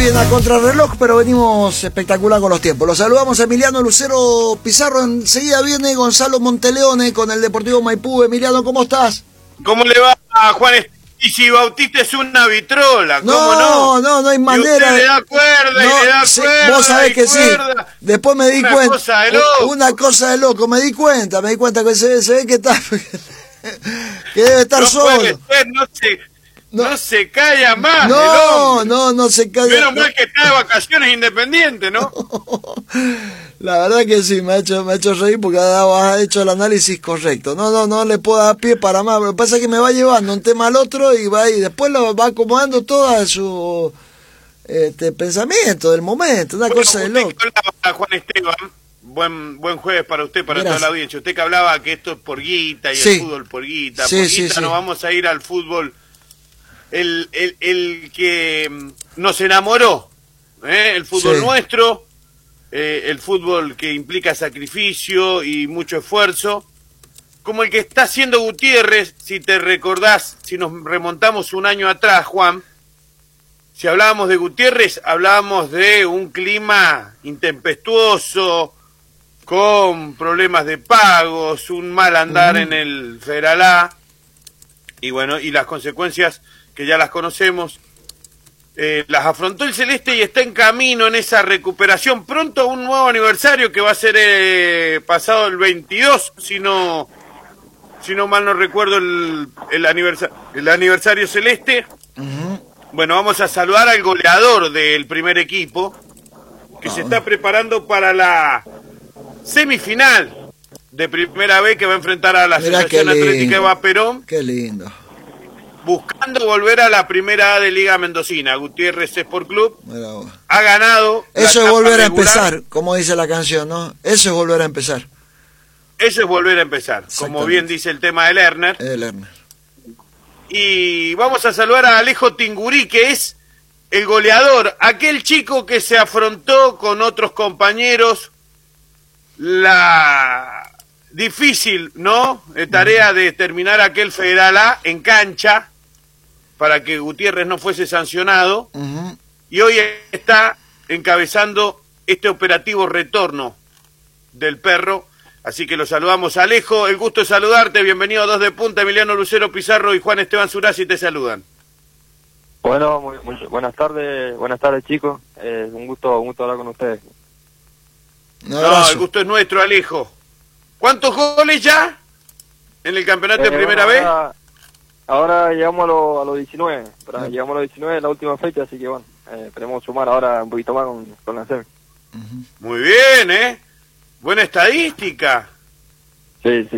bien a contrarreloj, pero venimos espectacular con los tiempos. Los saludamos a Emiliano Lucero Pizarro. Enseguida viene Gonzalo Monteleone con el Deportivo Maipú. Emiliano, ¿cómo estás? ¿Cómo le va a Juan? Y si Bautista es una vitrola, ¿cómo no? No hay manera. Y le da cuerda, y le da cuerda. Vos sabés que cuerda. Sí. Después me di cuenta. Una cosa de loco. Me di cuenta que se ve que está. Que debe estar solo. No se calla más. No se calla. Menos mal que está de vacaciones independiente, ¿no? La verdad que sí, me ha hecho reír porque has hecho el análisis correcto. No le puedo dar pie para más. Lo que pasa es que me va llevando un tema al otro y después lo va acomodando todo a su pensamiento del momento. Una cosa de loco. Juan Esteban, buen jueves para usted, para toda la audiencia. Usted que hablaba que esto es por guita y el fútbol por guita. Sí. Nos vamos a ir al fútbol. El que nos enamoró, el fútbol nuestro, el fútbol que implica sacrificio y mucho esfuerzo, como el que está haciendo Gutiérrez. Si te recordás, si nos remontamos un año atrás, Juan, si hablábamos de Gutiérrez, hablábamos de un clima intempestuoso, con problemas de pagos, un mal andar en el Federal A, y bueno, y las consecuencias que ya las conocemos, las afrontó el Celeste y está en camino en esa recuperación. Pronto un nuevo aniversario que va a ser pasado el 22, si no mal no recuerdo el aniversario Celeste. Bueno, vamos a saludar al goleador del primer equipo, que se está preparando para la semifinal de Primera B, que va a enfrentar a la Asociación Atlética de Vaperón. Qué lindo. Buscando volver a la Primera A de Liga Mendocina. Gutiérrez Sport Club ha ganado. Eso es volver a empezar, como dice la canción, ¿no? Eso es volver a empezar. Eso es volver a empezar, como bien dice el tema de Lerner. Y vamos a saludar a Alejo Tingurí, que es el goleador, aquel chico que se afrontó con otros compañeros la difícil, ¿no? Tarea de terminar aquel Federal A en cancha para que Gutiérrez no fuese sancionado, y hoy está encabezando este operativo retorno del perro. Así que lo saludamos. Alejo, el gusto de saludarte, bienvenido a Dos de Punta. Emiliano Lucero Pizarro y Juan Esteban Surazzi te saludan. Bueno, muy buenas tardes chicos, un gusto hablar con ustedes. No, el gusto es nuestro, Alejo. ¿Cuántos goles ya en el campeonato de Primera B? Ahora llegamos a los 19, llegamos a los 19 en la última fecha, así que bueno, esperemos sumar ahora un poquito más con la SEM. Muy bien, buena estadística. Sí.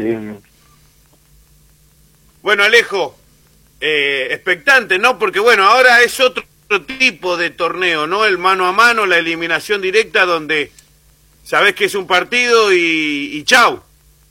Bueno, Alejo, expectante, ¿no? Porque bueno, ahora es otro tipo de torneo, ¿no? El mano a mano, la eliminación directa, donde sabés que es un partido y chau.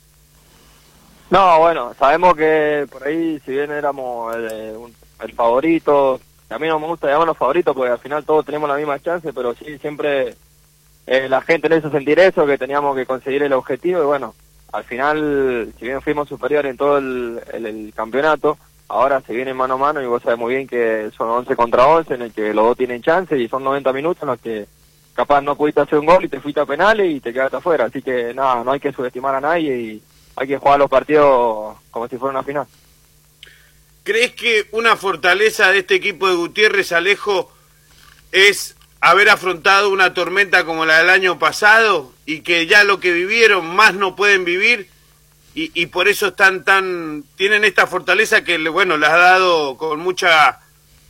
No, bueno, sabemos que por ahí, si bien éramos el favorito, a mí no me gusta llamarnos favoritos porque al final todos tenemos la misma chance, pero sí siempre la gente le hizo sentir eso, que teníamos que conseguir el objetivo, y bueno, al final, si bien fuimos superiores en todo el campeonato, ahora se viene mano a mano y vos sabés muy bien que son 11 contra 11 en el que los dos tienen chance y son 90 minutos en los que capaz no pudiste hacer un gol y te fuiste a penales y te quedaste afuera, así que nada, no hay que subestimar a nadie y hay que jugar los partidos como si fuera una final. ¿Crees que una fortaleza de este equipo de Gutiérrez, Alejo, es haber afrontado una tormenta como la del año pasado y que ya lo que vivieron más no pueden vivir y por eso tienen esta fortaleza que, bueno, les ha dado con mucha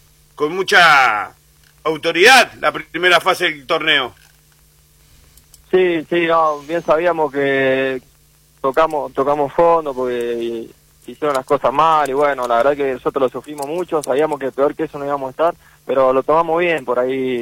autoridad la primera fase del torneo? Sí, no, bien sabíamos que tocamos fondo porque hicieron las cosas mal y bueno, la verdad que nosotros lo sufrimos mucho, sabíamos que peor que eso no íbamos a estar, pero lo tomamos bien, por ahí